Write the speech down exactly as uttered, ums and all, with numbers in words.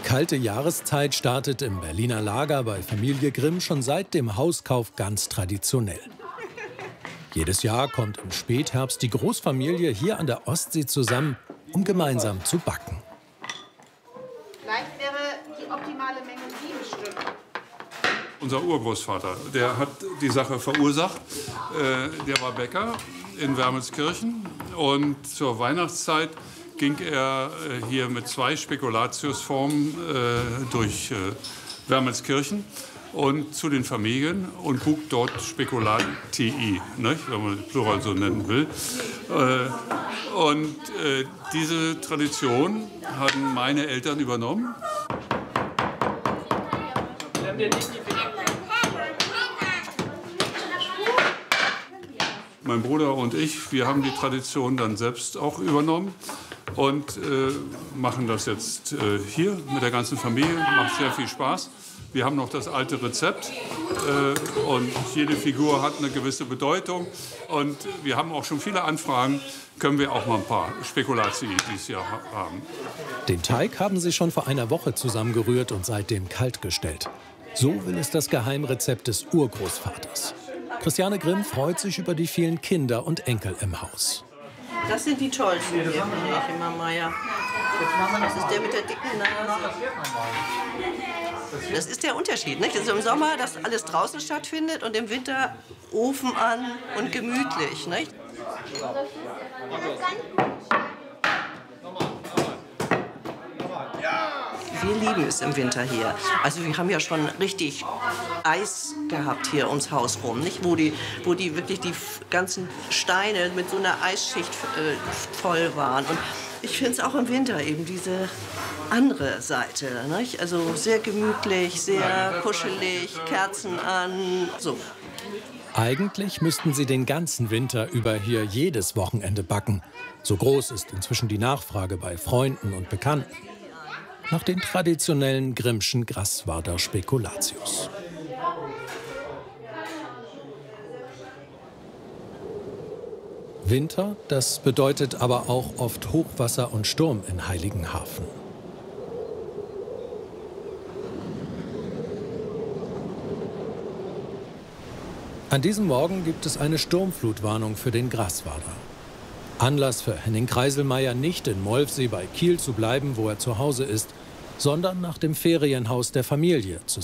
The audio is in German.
kalte Jahreszeit startet im Berliner Lager bei Familie Grimm schon seit dem Hauskauf ganz traditionell. Jedes Jahr kommt im Spätherbst die Großfamilie hier an der Ostsee zusammen, um gemeinsam zu backen. Gleich wäre die optimale Menge sieben Stück. Unser Urgroßvater, der hat die Sache verursacht. Äh, der war Bäcker in Wermelskirchen und zur Weihnachtszeit ging er äh, hier mit zwei Spekulatiusformen äh, durch äh, Wermelskirchen und zu den Familien und guckt dort Spekulatii, ne, wenn man das Plural so nennen will. Äh, und äh, diese Tradition hatten meine Eltern übernommen. Mein Bruder und ich, wir haben die Tradition dann selbst auch übernommen und äh, machen das jetzt äh, hier mit der ganzen Familie. Macht sehr viel Spaß. Wir haben noch das alte Rezept äh, und jede Figur hat eine gewisse Bedeutung. Und wir haben auch schon viele Anfragen, können wir auch mal ein paar Spekulati dieses Jahr haben. Den Teig haben sie schon vor einer Woche zusammengerührt und seitdem kalt gestellt. So will es das Geheimrezept des Urgroßvaters. Christiane Grimm freut sich über die vielen Kinder und Enkel im Haus. Das sind die tollsten hier, finde ich immer mal. Ja. Das ist der mit der dicken Nase. Das ist der Unterschied, nicht? Also im Sommer, dass alles draußen stattfindet und im Winter Ofen an und gemütlich, nicht? Wir lieben es im Winter hier. Also wir haben ja schon richtig Eis gehabt hier ums Haus rum, nicht? Wo die, wo die wirklich die ganzen Steine mit so einer Eisschicht äh, voll waren. Und ich finde es auch im Winter eben diese andere Seite, nicht? Also sehr gemütlich, sehr kuschelig, Kerzen an, so. Eigentlich müssten sie den ganzen Winter über hier jedes Wochenende backen. So groß ist inzwischen die Nachfrage bei Freunden und Bekannten nach den traditionellen Grimmschen Grasswader Spekulatius. Winter, das bedeutet aber auch oft Hochwasser und Sturm in Heiligenhafen. An diesem Morgen gibt es eine Sturmflutwarnung für den Grasswader. Anlass für Henning Kreiselmeier, nicht in Molfsee bei Kiel zu bleiben, wo er zu Hause ist, sondern nach dem Ferienhaus der Familie zu